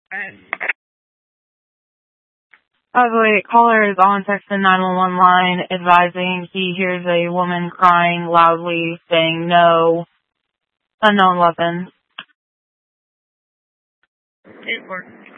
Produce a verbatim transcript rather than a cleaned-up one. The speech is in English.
By the way, caller is on text the nine one one line advising he hears a woman crying loudly saying no, unknown weapon. It works.